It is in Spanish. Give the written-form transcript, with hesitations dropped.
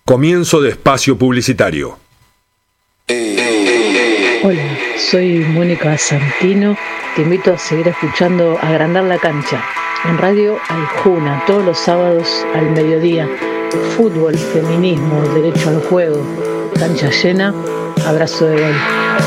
Comienzo de espacio publicitario. Hola, soy Mónica Santino. Te invito a seguir escuchando Agrandar la Cancha en Radio Aijuna todos los sábados al mediodía. Fútbol, feminismo, derecho al juego, cancha llena, abrazo de gol.